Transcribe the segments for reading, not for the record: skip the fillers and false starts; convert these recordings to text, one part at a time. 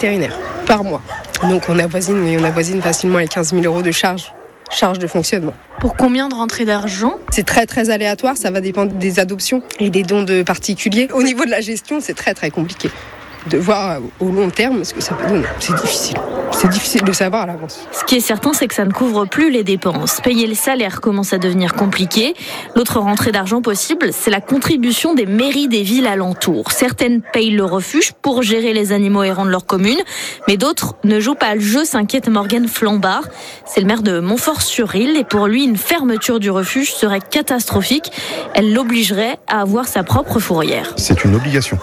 vétérinaire par mois. Donc on avoisine facilement les 15 000 € de charge de fonctionnement. Pour combien de rentrées d'argent ? C'est très très aléatoire, ça va dépendre des adoptions et des dons de particuliers. Au niveau de la gestion, c'est très très compliqué de voir au long terme ce que ça peut donner. C'est difficile de savoir à l'avance. Ce qui est certain, c'est que ça ne couvre plus les dépenses. Payer le salaire commence à devenir compliqué. L'autre rentrée d'argent possible, c'est la contribution des mairies des villes alentours. Certaines payent le refuge pour gérer les animaux errants de leur commune, mais d'autres ne jouent pas le jeu, s'inquiète Morgane Flambard. C'est le maire de Montfort-sur-Île et pour lui, une fermeture du refuge serait catastrophique. Elle l'obligerait à avoir sa propre fourrière. C'est une obligation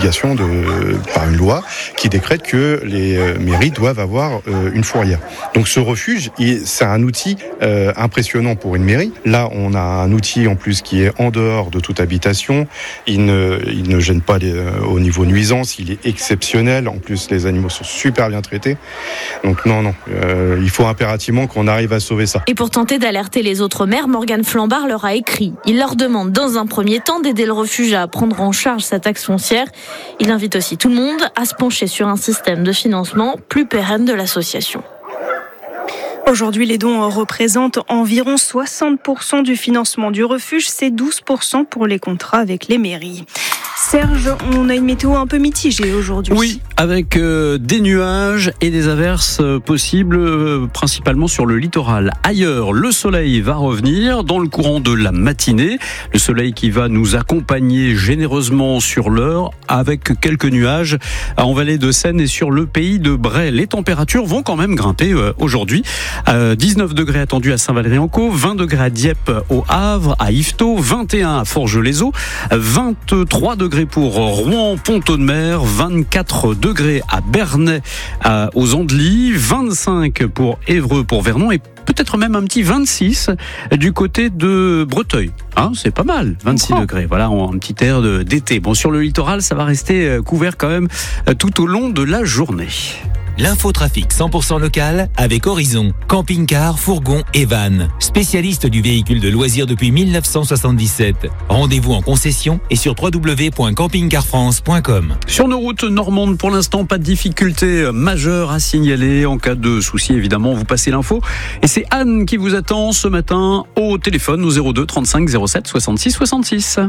par une loi qui décrète que les mairies doivent avoir une fourrière. Donc ce refuge, c'est un outil impressionnant pour une mairie. Là, on a un outil en plus qui est en dehors de toute habitation. Il ne gêne pas au niveau nuisance, il est exceptionnel. En plus, les animaux sont super bien traités. Donc non, il faut impérativement qu'on arrive à sauver ça. Et pour tenter d'alerter les autres maires, Morgane Flambard leur a écrit. Il leur demande dans un premier temps d'aider le refuge à prendre en charge sa taxe foncière. Il invite aussi tout le monde à se pencher sur un système de financement plus pérenne de l'association. Aujourd'hui, les dons représentent environ 60% du financement du refuge. C'est 12% pour les contrats avec les mairies. Serge, on a une météo un peu mitigée aujourd'hui. Oui, avec des nuages et des averses possibles, principalement sur le littoral. Ailleurs, le soleil va revenir dans le courant de la matinée. Le soleil qui va nous accompagner généreusement sur l'heure, avec quelques nuages en vallée de Seine et sur le pays de Bray. Les températures vont quand même grimper aujourd'hui. 19 degrés attendus à Saint-Valery-en-Caux, 20 degrés à Dieppe, au Havre, à Yvetot, 21 à Forges-les-Eaux, 23 degrés pour Rouen, Pont-Audemer, 24 degrés à Bernay, aux Andelys, 25 pour Évreux, pour Vernon et peut-être même un petit 26 du côté de Breteuil. C'est pas mal, 26 degrés. Voilà, un petit air d'été. Bon, sur le littoral, ça va rester couvert quand même tout au long de la journée. L'infotrafic 100% local avec Horizon, camping-car, fourgon et van. Spécialiste du véhicule de loisirs depuis 1977. Rendez-vous en concession et sur www.campingcarfrance.com. Sur nos routes normandes, pour l'instant, pas de difficultés majeures à signaler. En cas de souci, évidemment, vous passez l'info. Et c'est Anne qui vous attend ce matin au téléphone au 02 35 07 66 66.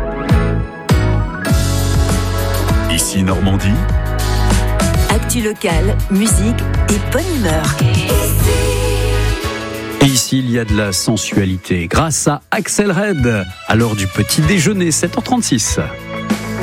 Ici Normandie. Actu locale, musique et bonne humeur. Et ici, il y a de la sensualité grâce à Axel Red à l'heure du petit déjeuner, 7h36.